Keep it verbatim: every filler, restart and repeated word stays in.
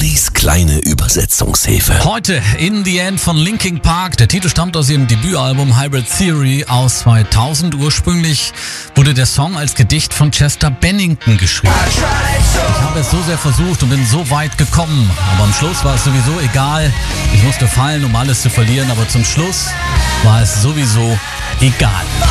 Harrys kleine Übersetzungshilfe. Heute In the End von Linkin Park. Der Titel stammt aus ihrem Debütalbum Hybrid Theory aus zweitausend. Ursprünglich wurde der Song als Gedicht von Chester Bennington geschrieben. Ich habe es so sehr versucht und bin so weit gekommen. Aber am Schluss war es sowieso egal. Ich musste fallen, um alles zu verlieren. Aber zum Schluss war es sowieso egal.